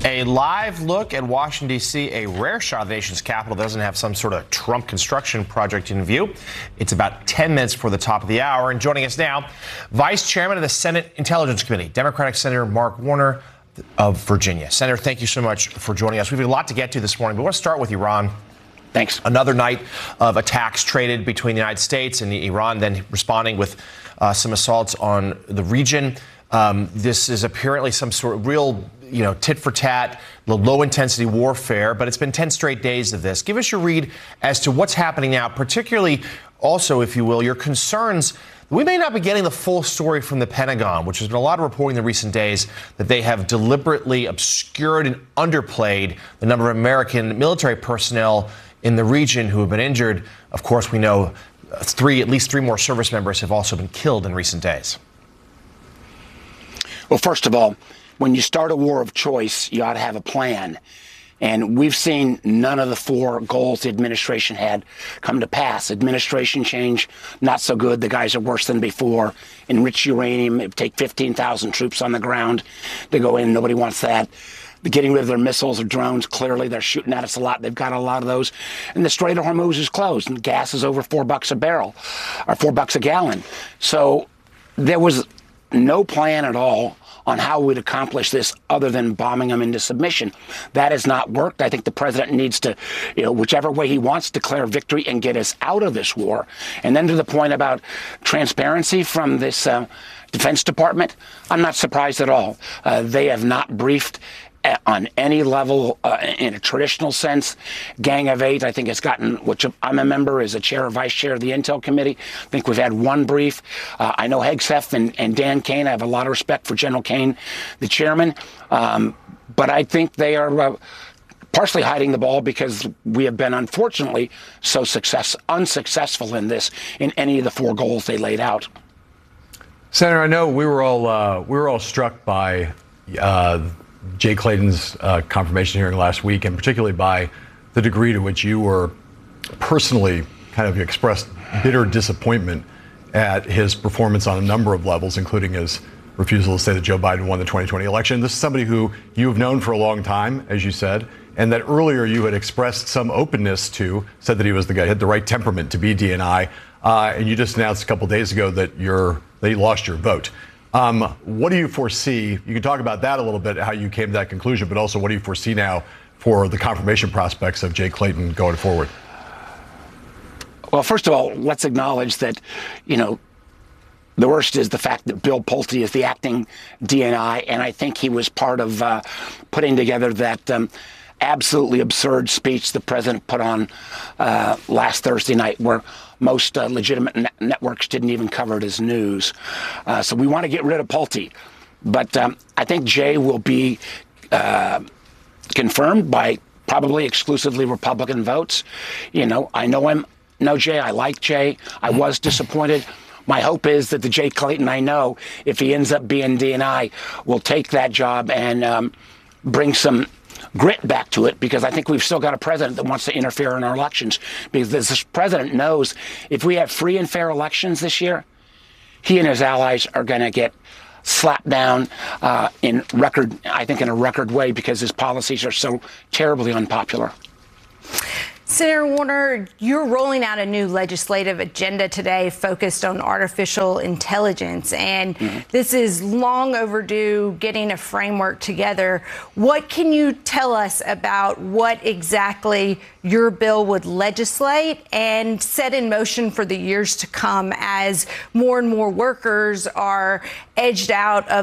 A live look at Washington, D.C., a rare shot of the nation's capital doesn't have some sort of Trump construction project in view. It's about 10 minutes before the top of the hour. And joining us now, Vice Chairman of the Senate Intelligence Committee, Democratic Senator Mark Warner of Virginia. Senator, thank you so much for joining us. We have a lot to get to this morning, but I want to start with Iran. Thanks. Another night of attacks traded between the United States and Iran, then responding with some assaults on the region. This is apparently some sort of real, tit for tat, low intensity warfare, but it's been 10 straight days of this. Give us your read as to what's happening now, particularly also, if you will, your concerns. We may not be getting the full story from the Pentagon, which has been a lot of reporting in the recent days that they have deliberately obscured and underplayed the number of American military personnel in the region who have been injured. Of course, we know at least three more service members have also been killed in recent days. Well, first of all, when you start a war of choice, you ought to have a plan. And we've seen none of the four goals the administration had come to pass. Administration change, not so good. The guys are worse than before. Enriched uranium, it would take 15,000 troops on the ground to go in. Nobody wants that. Getting rid of their missiles or drones, clearly they're shooting at us a lot. They've got a lot of those. And the Strait of Hormuz is closed, and gas is over $4 a barrel, or $4 a gallon. So there was no plan at all on how we'd accomplish this other than bombing them into submission. That has not worked. I think the president needs to, whichever way he wants, declare victory and get us out of this war. And then to the point about transparency from this Defense Department, I'm not surprised at all. They have not briefed on any level in a traditional sense. Gang of Eight, I think it's gotten, which I'm a member, is a chair or vice chair of the Intel Committee. I think we've had one brief. I know Hegseth and Dan Kane. I have a lot of respect for General Kane, the chairman. But I think they are partially hiding the ball because we have been, unfortunately, so unsuccessful in this, in any of the four goals they laid out. Senator, I know we were all struck by Jay Clayton's confirmation hearing last week, and particularly by the degree to which you were personally kind of expressed bitter disappointment at his performance on a number of levels, including his refusal to say that Joe Biden won the 2020 election. This is somebody who you have known for a long time, as you said, and that earlier you had expressed some openness to, said that he was the guy who had the right temperament to be DNI, and you just announced a couple days ago that you lost your vote. What do you foresee? You can talk about that a little bit, how you came to that conclusion, but also what do you foresee now for the confirmation prospects of Jay Clayton going forward? Well, first of all, let's acknowledge that, the worst is the fact that Bill Pulte is the acting DNI, and I think he was part of putting together that absolutely absurd speech the president put on last Thursday night, where most legitimate networks didn't even cover it as news. So we want to get rid of Pulte. But I think Jay will be confirmed by probably exclusively Republican votes. I know Jay. I like Jay. I was disappointed. My hope is that the Jay Clayton I know, if he ends up being DNI, will take that job and bring some grit back to it, because I think we've still got a president that wants to interfere in our elections, because this president knows if we have free and fair elections this year, he and his allies are going to get slapped down in a record way, because his policies are so terribly unpopular. Senator Warner, you're rolling out a new legislative agenda today focused on artificial intelligence, and this is long overdue, getting a framework together. What can you tell us about what exactly your bill would legislate and set in motion for the years to come as more and more workers are edged out of